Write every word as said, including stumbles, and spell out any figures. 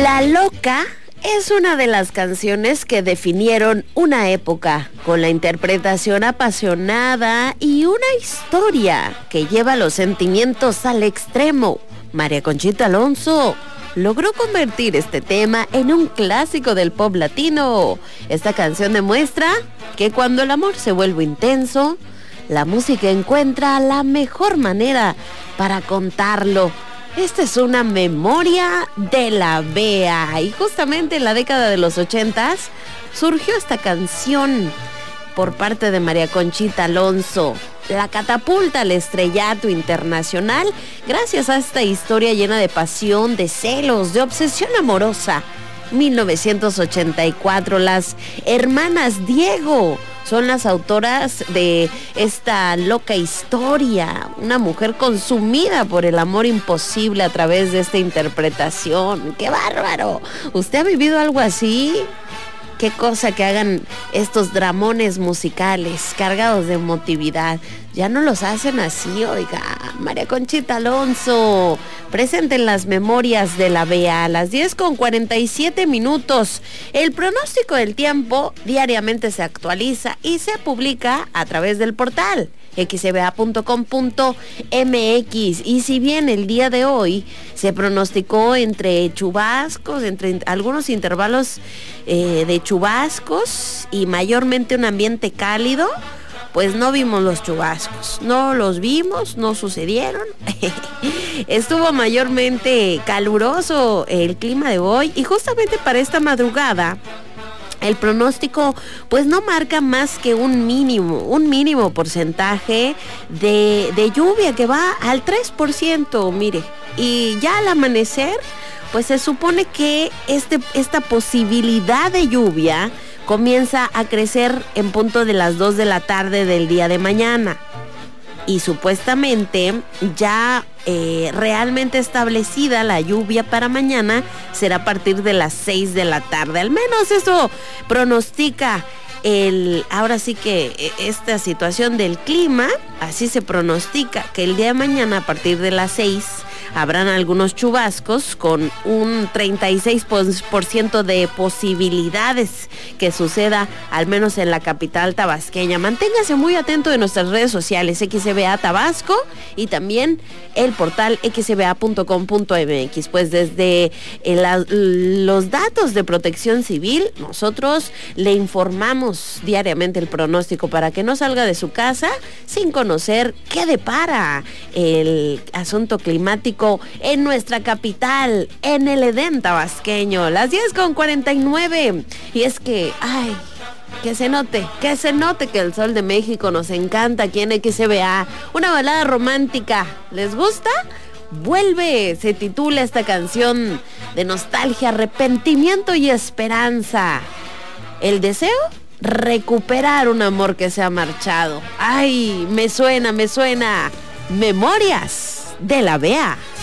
La Loca es una de las canciones que definieron una época, con la interpretación apasionada y una historia que lleva los sentimientos al extremo. María Conchita Alonso logró convertir este tema en un clásico del pop latino. Esta canción demuestra que cuando el amor se vuelve intenso, la música encuentra la mejor manera para contarlo. Esta es una memoria de la Bea, y justamente en la década de los ochentas surgió esta canción por parte de María Conchita Alonso. La catapulta al estrellato internacional gracias a esta historia llena de pasión, de celos, de obsesión amorosa. mil novecientos ochenta y cuatro, las hermanas Diego son las autoras de esta loca historia, una mujer consumida por el amor imposible a través de esta interpretación. ¡Qué bárbaro! ¿Usted ha vivido algo así? Qué cosa que hagan estos dramones musicales cargados de emotividad. Ya no los hacen así, oiga. María Conchita Alonso, presente en las memorias de la Bea a las diez con cuarenta y siete minutos. El pronóstico del tiempo diariamente se actualiza y se publica a través del portal equis ce be a punto com punto eme equis. Y si bien el día de hoy se pronosticó entre chubascos, entre algunos intervalos eh, de chubascos y mayormente un ambiente cálido, pues no vimos los chubascos, no los vimos, no sucedieron. Estuvo mayormente caluroso el clima de hoy, y justamente para esta madrugada el pronóstico pues no marca más que un mínimo, un mínimo porcentaje de, de lluvia que va al tres por ciento, mire. Y ya al amanecer pues se supone que este, esta posibilidad de lluvia comienza a crecer en punto de las dos de la tarde del día de mañana. Y supuestamente ya eh, realmente establecida la lluvia para mañana será a partir de las seis de la tarde. Al menos eso pronostica el, ahora sí que esta situación del clima, así se pronostica que el día de mañana a partir de las seis habrán algunos chubascos con un treinta y seis por ciento de posibilidades que suceda al menos en la capital tabasqueña. Manténgase muy atento de nuestras redes sociales, equis ce be a Tabasco, y también el portal equis ce be a punto com punto eme equis. Pues desde la, los datos de Protección Civil, nosotros le informamos diariamente el pronóstico para que no salga de su casa sin conocer qué depara el asunto climático en nuestra capital, en el Edén tabasqueño. Las diez con cuarenta y nueve. Y es que, ay, que se note, que se note que el sol de México nos encanta aquí en equis ce be a. Una balada romántica, ¿les gusta? Vuelve, se titula esta canción de nostalgia, arrepentimiento y esperanza. El deseo, recuperar un amor que se ha marchado. Ay, me suena, me suena. Memorias de la Bea.